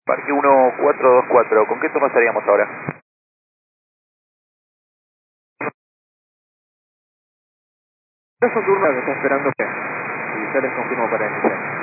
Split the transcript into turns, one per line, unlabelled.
Parque 1424, ¿con qué turno estaríamos ahora?
Es un turno que está esperando que y ya les confirmo para iniciar.